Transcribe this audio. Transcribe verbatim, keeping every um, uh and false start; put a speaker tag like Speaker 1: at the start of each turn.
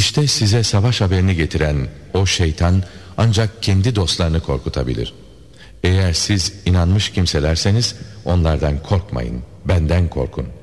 Speaker 1: İşte size savaş haberini getiren o şeytan ancak kendi dostlarını korkutabilir. Eğer siz inanmış kimselerseniz onlardan korkmayın, benden korkun.